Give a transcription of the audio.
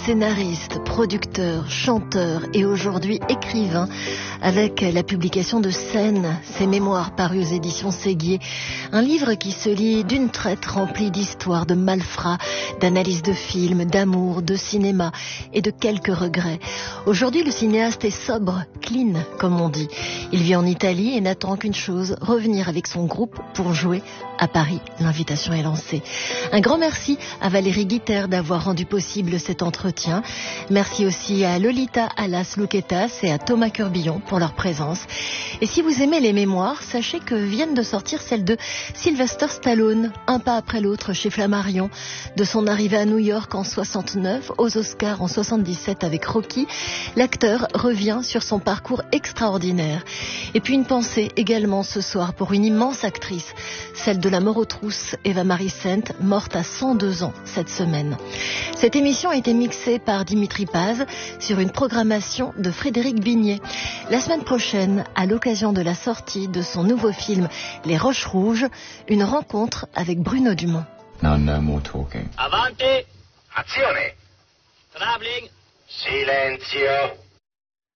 scénariste, producteur, chanteur et aujourd'hui écrivain avec la publication de Scènes, ses mémoires parus aux éditions Séguier. Un livre qui se lit d'une traite rempli d'histoires, de malfrats, d'analyses de films, d'amour, de cinéma et de quelques regrets. Aujourd'hui, le cinéaste est sobre, clean, comme on dit. Il vit en Italie et n'attend qu'une chose, revenir avec son groupe pour jouer à Paris. L'invitation est lancée. Un grand merci à Valérie Guiter d'avoir rendu possible cet entretien. Merci aussi à Lolita Alas-Luquetas et à Thomas Curbillon pour leur présence. Et si vous aimez les mémoires, sachez que viennent de sortir celles de Sylvester Stallone, un pas après l'autre chez Flammarion. De son arrivée à New York en 69, aux Oscars en 77 avec Rocky, l'acteur revient sur son parcours extraordinaire. Et puis une pensée également ce soir pour une immense actrice, celle de La Mort aux trousses, Eva Marie Saint, morte à 102 ans cette semaine. Cette émission a été mixée par Dimitri Paz sur une programmation de Frédéric Bignet. La semaine prochaine, à l'occasion de la sortie de son nouveau film Les Roches Rouges, une rencontre avec Bruno Dumont. Now no more talking. Avanti! Azione! Traveling! Silenzio!